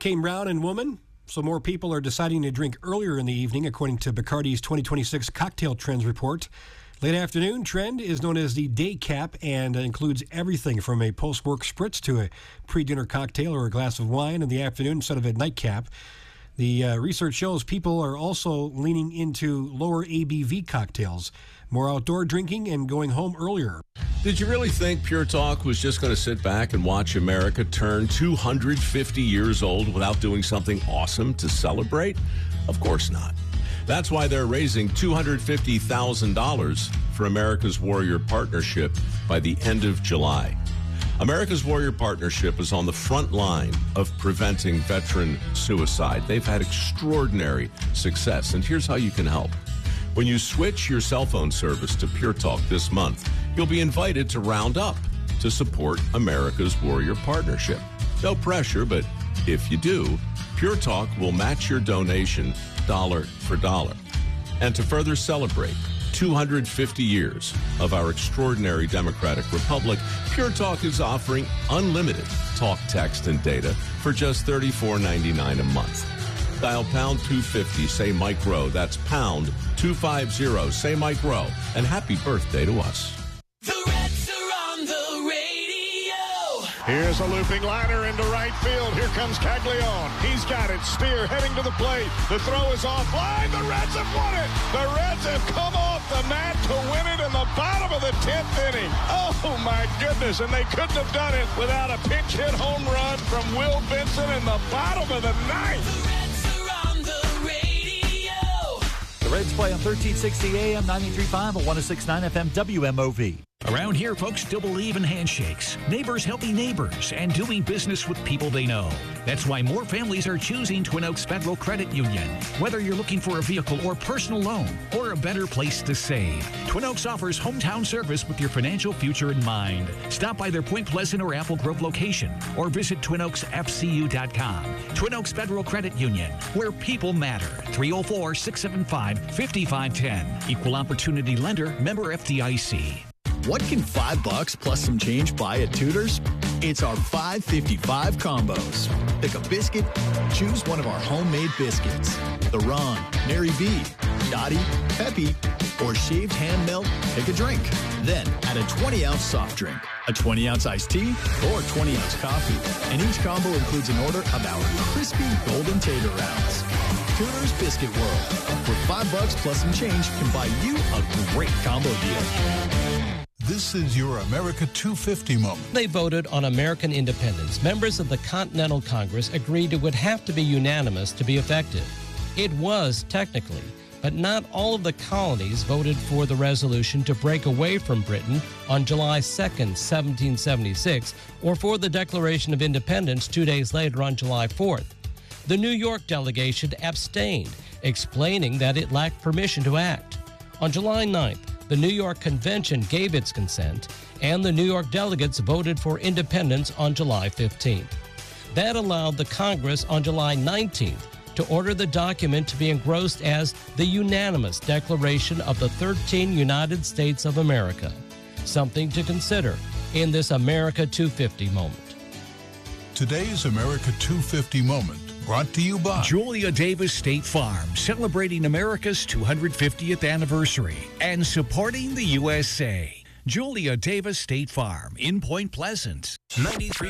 came round and woman, so more people are deciding to drink earlier in the evening, according to Bacardi's 2026 Cocktail Trends Report. Late afternoon trend is known as the day cap and includes everything from a post-work spritz to a pre-dinner cocktail or a glass of wine in the afternoon instead of a nightcap. The research shows people are also leaning into lower ABV cocktails, more outdoor drinking, and going home earlier. Did you really think Pure Talk was just going to sit back and watch America turn 250 years old without doing something awesome to celebrate? Of course not. That's why they're raising $250,000 for America's Warrior Partnership by the end of July. America's Warrior Partnership is on the front line of preventing veteran suicide. They've had extraordinary success, and here's how you can help. When you switch your cell phone service to Pure Talk this month, you'll be invited to round up to support America's Warrior Partnership. No pressure, but if you do, Pure Talk will match your donation dollar for dollar. And to further celebrate 250 years of our extraordinary democratic republic, Pure Talk is offering unlimited talk, text, and data for just $34.99 a month. Dial pound 250, say Mike Rowe. That's pound 250, say Mike Rowe. And happy birthday to us. The Reds are on the radio. Here's a looping liner into right field. Here comes Caglione. He's got it. Spear heading to the plate. The throw is offline. The Reds have won it. The Reds have come off the mat to win it in the bottom of the 10th inning. Oh, my goodness. And they couldn't have done it without a pinch hit home run from Will Benson in the bottom of the ninth. The Reds are on the radio. The Reds play on 1360 AM, 93.5 or 106.9 FM WMOV. Around here, folks still believe in handshakes, neighbors helping neighbors, and doing business with people they know. That's why more families are choosing Twin Oaks Federal Credit Union. Whether you're looking for a vehicle or personal loan or a better place to save, Twin Oaks offers hometown service with your financial future in mind. Stop by their Point Pleasant or Apple Grove location or visit twinoaksfcu.com. Twin Oaks Federal Credit Union, where people matter. 304-675-5510. Equal Opportunity Lender, member FDIC. What can $5 plus some change buy at Tudor's? It's our 555 combos. Pick a biscuit, choose one of our homemade biscuits. The Ron, Mary B, Dottie, Peppy, or shaved hand melt, pick a drink. Then add a 20-ounce soft drink, a 20-ounce iced tea, or 20-ounce coffee. And each combo includes an order of our crispy golden tater rounds. Tudor's Biscuit World, where $5 plus some change can buy you a great combo deal. This is your America 250 moment. They voted on American independence. Members of the Continental Congress agreed it would have to be unanimous to be effective. It was technically, but not all of the colonies voted for the resolution to break away from Britain on July 2nd, 1776, or for the Declaration of Independence 2 days later on July 4th. The New York delegation abstained, explaining that it lacked permission to act. On July 9th, the New York Convention gave its consent, and the New York delegates voted for independence on July 15th. That allowed the Congress on July 19th to order the document to be engrossed as the unanimous Declaration of the 13 United States of America, something to consider in this America 250 moment. Today's America 250 moment brought to you by Julia Davis State Farm, celebrating America's 250th anniversary and supporting the USA. Julia Davis State Farm in Point Pleasant. 93.